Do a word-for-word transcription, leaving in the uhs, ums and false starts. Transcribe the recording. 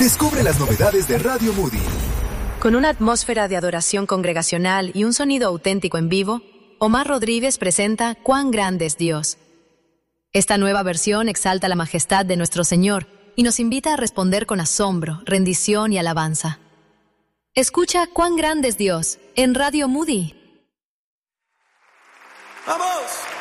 Descubre las novedades de Radio Moody. Con una atmósfera de adoración congregacional y un sonido auténtico en vivo, Omar Rodríguez presenta Cuán grande es Dios. Esta nueva versión exalta la majestad de nuestro Señor y nos invita a responder con asombro, rendición y alabanza. Escucha Cuán grande es Dios en Radio Moody. ¡Vamos!